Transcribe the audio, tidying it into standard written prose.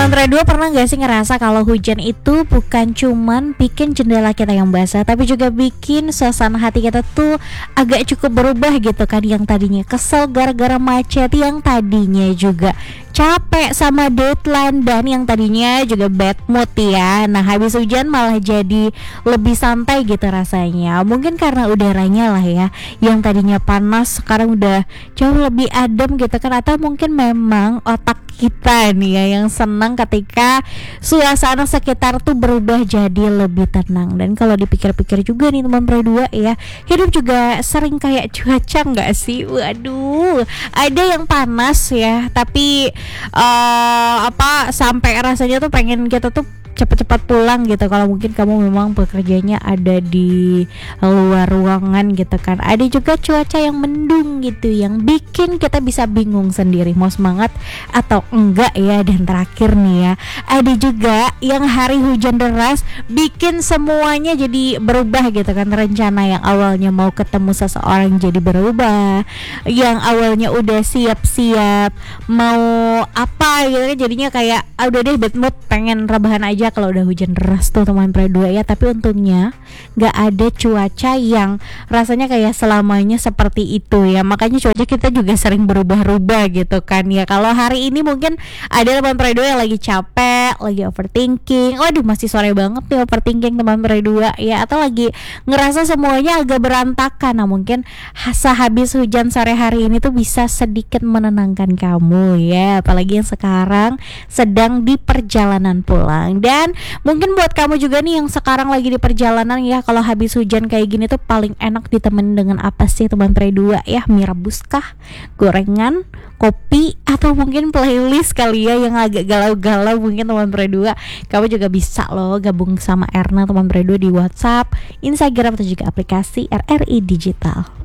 Teman Pre 2 pernah gak sih ngerasa kalau hujan itu bukan cuman bikin jendela kita yang basah, tapi juga bikin suasana hati kita tuh agak cukup berubah gitu kan. Yang tadinya kesel gara-gara macet, yang tadinya juga capek sama deadline, dan yang tadinya juga bad mood ya. Nah, habis hujan malah jadi lebih santai gitu rasanya. Mungkin karena udaranya lah ya, yang tadinya panas sekarang udah jauh lebih adem gitu kan. Atau mungkin memang otak kita nih ya yang senang ketika suasana sekitar tuh berubah jadi lebih tenang. Dan kalau dipikir-pikir juga nih teman Pre 2 ya, hidup juga sering kayak cuaca nggak sih? Waduh, ada yang panas ya, tapi sampai rasanya tuh pengen kita tuh cepat-cepat pulang gitu. Kalau mungkin kamu memang bekerjanya ada di luar ruangan gitu kan. Ada juga cuaca yang mendung gitu, yang bikin kita bisa bingung sendiri mau semangat atau enggak ya. Dan terakhir nih ya, ada juga yang hari hujan deras bikin semuanya jadi berubah gitu kan. Rencana yang awalnya mau ketemu seseorang jadi berubah, yang awalnya udah siap-siap mau apa gitu kan, jadinya kayak udah deh bad mood, pengen rebahan aja kalau udah hujan deras tuh teman Pre 2 ya. Tapi untungnya gak ada cuaca yang rasanya kayak selamanya seperti itu ya. Makanya cuaca kita juga sering berubah-ubah gitu kan ya. Kalau hari ini mungkin ada teman Pre 2 yang lagi capek, lagi overthinking. Waduh, masih sore banget nih overthinking teman Pre 2 ya. Atau lagi ngerasa semuanya agak berantakan. Nah, mungkin sehabis hujan sore hari ini tuh bisa sedikit menenangkan kamu ya. Apalagi yang sekarang sedang di perjalanan pulang. Dan mungkin buat kamu juga nih yang sekarang lagi di perjalanan ya, kalau habis hujan kayak gini tuh paling enak ditemenin dengan apa sih teman Pre 2 ya? Mie rebus kah? Gorengan? Kopi? Atau mungkin playlist kali ya yang agak galau-galau mungkin teman Pre 2. Kamu juga bisa loh gabung sama Erna teman Pre 2 di WhatsApp, Instagram atau juga aplikasi RRI Digital.